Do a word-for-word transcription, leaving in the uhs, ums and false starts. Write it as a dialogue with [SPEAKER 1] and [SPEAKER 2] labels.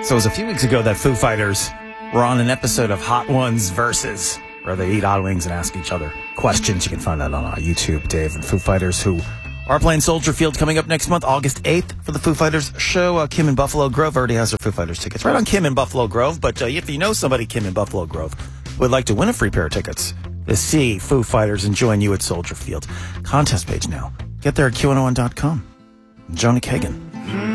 [SPEAKER 1] So it was a few weeks ago that Foo Fighters were on an episode of Hot Ones Versus, where they eat hot wings and ask each other questions. You can find that on uh, YouTube. Dave and Foo Fighters, who are playing Soldier Field coming up next month, August eighth, for the Foo Fighters show. Uh, Kim in Buffalo Grove already has her Foo Fighters tickets right on Kim in Buffalo Grove. But uh, if you know somebody, Kim in Buffalo Grove, would like to win a free pair of tickets to see Foo Fighters and join you at Soldier Field, contest page now. Get there at Q one oh one dot com. Joni Kagan.